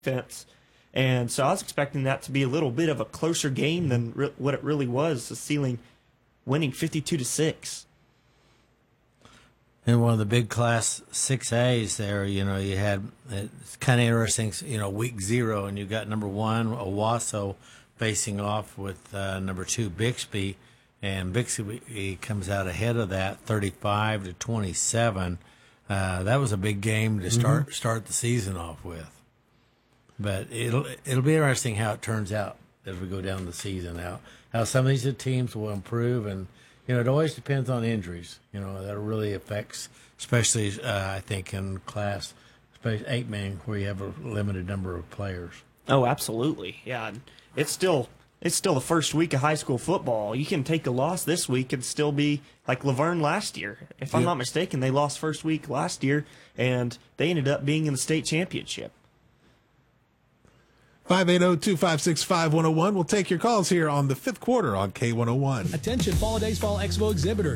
defense. And so I was expecting that to be a little bit of a closer game than what it really was, the Ceiling winning 52-6. In one of the big Class 6As there, you had, it's kind of interesting, week 0, and you got number 1, Owasso, facing off with number 2, Bixby, and Bixby comes out ahead of that, 35-27. That was a big game to start the season off with. But it'll be interesting how it turns out as we go down the season, how some of these teams will improve, and it always depends on injuries. That really affects, especially I think in Class 8-man where you have a limited number of players. Oh, absolutely, yeah. It's still the first week of high school football. You can take a loss this week and still be like Laverne last year. If I'm not mistaken, they lost first week last year, and they ended up being in the state championship. 580-256-5101. We'll take your calls here on the fifth quarter on K101. Attention Fall Days Fall Expo exhibitors.